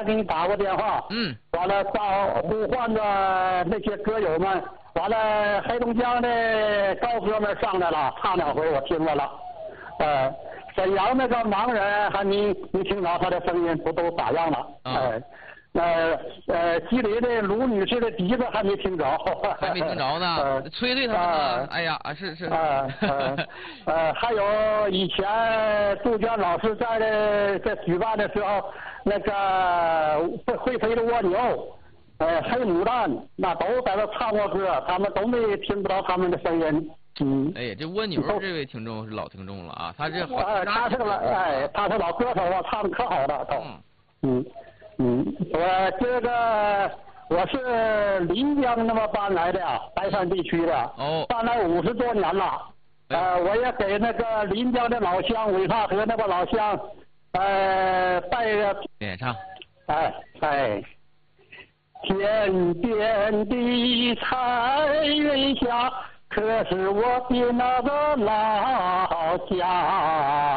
前给你打过电话，完了呼唤着那些歌友们，完了黑龙江的高哥们上来了，唱两回我听着了，沈阳那个盲人还没听着他的声音，不都咋样了？吉林的卢女士的笛子还没听着， 还没听着呢，催催他们。哎呀，是。 还有以前杜鹃老师在举办的时候，那个会飞的蜗牛，黑牡丹，那都在那唱过歌，他们都没听不着他们的声音。 哎呀，这蜗牛这位听众是老听众了啊，他是他是老歌手啊，唱的可好了都。我是临江那么搬来的，白山地区的，搬来50多年了。我也给那个临江的老乡伟大河那个老乡，带着点唱。 天边的彩云下，可是我的那个老家。